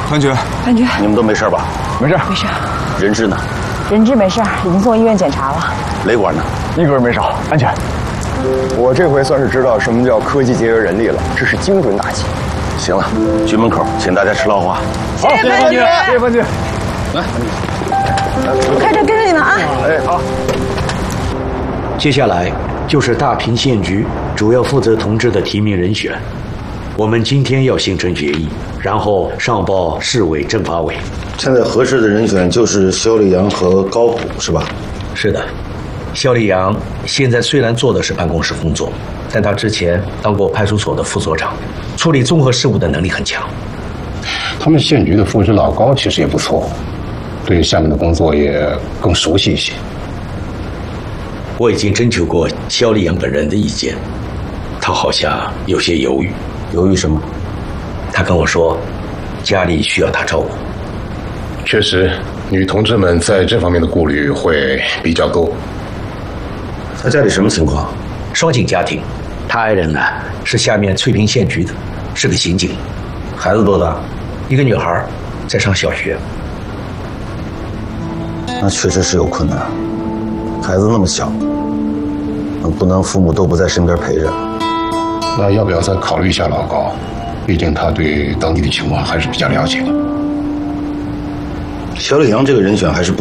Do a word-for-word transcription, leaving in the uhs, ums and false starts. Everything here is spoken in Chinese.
团局， 团局， 你们都没事吧？ 没事， 没事。 人质呢？ 人质没事，已经送医院检查了。 雷管呢？ 一个人没少，安全。 我这回算是知道什么叫科技节约人力了，这是精准打击。 行了，局门口请大家吃浪花。 谢谢分局， 谢谢分局。来， 我开车跟着你们啊。 哎，好。 接下来就是大坪县局主要负责同志的提名人选。我们今天要形成决议，然后上报市委政法委。 现在合适的人选就是肖立阳和高虎，是吧？ 是的，肖立阳现在虽然做的是办公室工作，但他之前当过派出所的副所长，处理综合事务的能力很强。 他们县局的副局老高其实也不错，对下面的工作也更熟悉一些。 我已经征求过肖立阳本人的意见，他好像有些犹豫。 犹豫什么？ 他跟我说，家里需要他照顾。 确实，女同志们在这方面的顾虑会比较多。 他家里什么情况？ 双井家庭，他爱人呢是下面翠屏县局的，是个刑警。 孩子多大？ 一个女孩，在上小学。 那确实是有困难，孩子那么小，不能父母都不在身边陪着。 那要不要再考虑一下老高？毕竟他对当地的情况还是比较了解的。 肖立阳这个人选还是不